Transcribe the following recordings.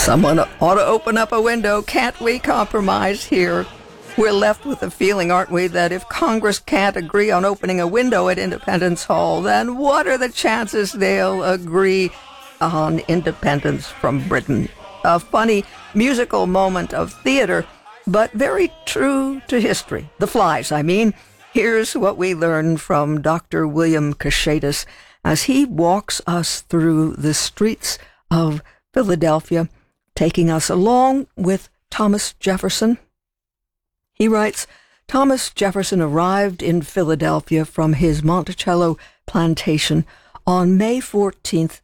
Someone ought to open up a window. Can't we compromise here? We're left with the feeling, aren't we, that if Congress can't agree on opening a window at Independence Hall, then what are the chances they'll agree on independence from Britain? A funny musical moment of theater, but very true to history. The Flies, I mean. Here's what we learn from Dr. William Kashaitis as he walks us through the streets of Philadelphia, taking us along with Thomas Jefferson. He writes, Thomas Jefferson arrived in Philadelphia from his Monticello plantation on May 14th,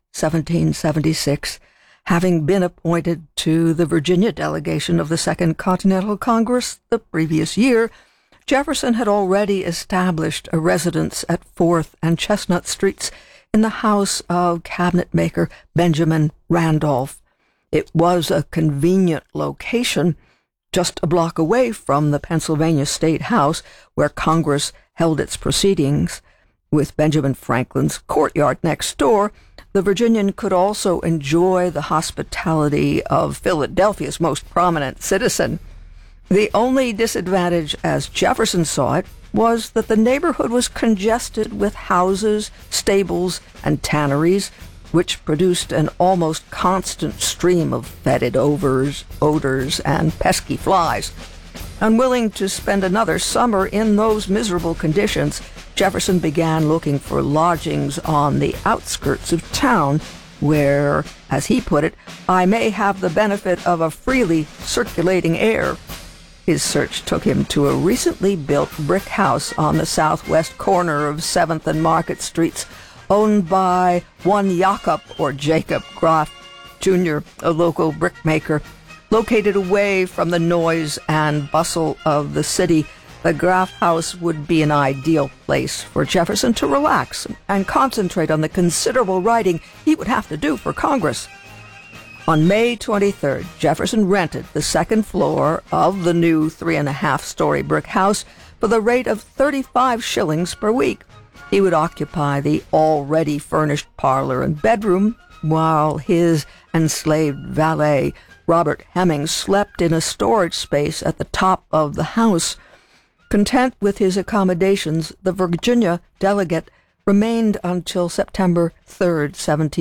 1776, having been appointed to the Virginia delegation of the Second Continental Congress the previous year. Jefferson had already established a residence at 4th and Chestnut Streets in the house of cabinet maker Benjamin Randolph. It was a convenient location, just a block away from the Pennsylvania State House, where Congress held its proceedings. With Benjamin Franklin's courtyard next door, the Virginian could also enjoy the hospitality of Philadelphia's most prominent citizen. The only disadvantage, as Jefferson saw it, was that the neighborhood was congested with houses, stables, and tanneries, which produced an almost constant stream of fetid odors, and pesky flies. Unwilling to spend another summer in those miserable conditions, Jefferson began looking for lodgings on the outskirts of town, where, as he put it, I may have the benefit of a freely circulating air. His search took him to a recently built brick house on the southwest corner of 7th and Market Streets, owned by one Jacob Graf Jr., a local brickmaker. Located away from the noise and bustle of the city, the Graf house would be an ideal place for Jefferson to relax and concentrate on the considerable writing he would have to do for Congress. On May 23rd, Jefferson rented the second floor of the new 3.5-story brick house for the rate of 35 shillings per week. He would occupy the already furnished parlor and bedroom, while his enslaved valet, Robert Hemmings, slept in a storage space at the top of the house. Content with his accommodations, the Virginia delegate remained until September 3rd,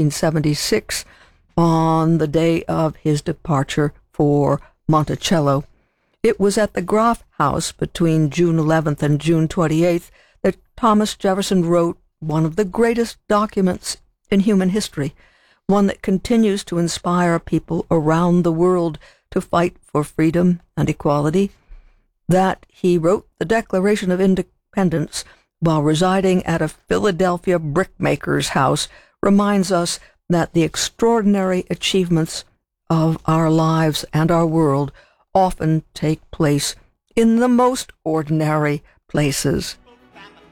1776, on the day of his departure for Monticello. It was at the Graf house between June 11th and June 28th that Thomas Jefferson wrote one of the greatest documents in human history, one that continues to inspire people around the world to fight for freedom and equality. That he wrote the Declaration of Independence while residing at a Philadelphia brickmaker's house reminds us that the extraordinary achievements of our lives and our world often take place in the most ordinary places.